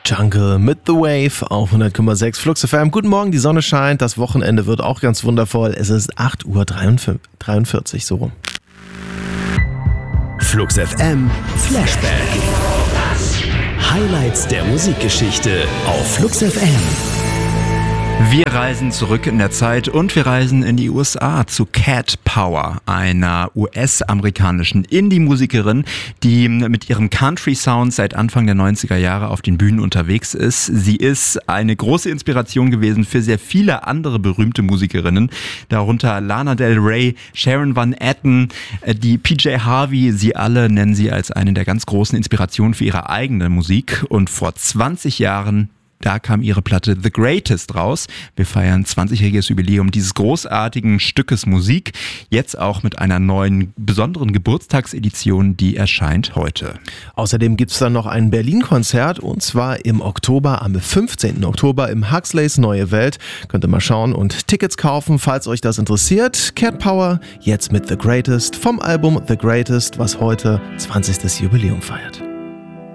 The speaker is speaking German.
Jungle mit The Wave auf 100,6 Flux FM. Guten Morgen, die Sonne scheint, das Wochenende wird auch ganz wundervoll. Es ist 8:43 Uhr, so rum. Flux FM Flashback. Highlights der Musikgeschichte auf Flux FM. Wir reisen zurück in der Zeit und wir reisen in die USA zu Cat Power, einer US-amerikanischen Indie-Musikerin, die mit ihrem Country-Sound seit Anfang der 90er Jahre auf den Bühnen unterwegs ist. Sie ist eine große Inspiration gewesen für sehr viele andere berühmte Musikerinnen, darunter Lana Del Rey, Sharon Van Etten, die PJ Harvey. Sie alle nennen sie als eine der ganz großen Inspirationen für ihre eigene Musik. Und vor 20 Jahren da kam ihre Platte The Greatest raus. Wir feiern 20-jähriges Jubiläum dieses großartigen Stückes Musik. Jetzt auch mit einer neuen, besonderen Geburtstagsedition, die erscheint heute. Außerdem gibt es dann noch ein Berlin-Konzert und zwar im Oktober, am 15. Oktober im Huxleys Neue Welt. Könnt ihr mal schauen und Tickets kaufen, falls euch das interessiert. Cat Power, jetzt mit The Greatest vom Album The Greatest, was heute 20. Jubiläum feiert.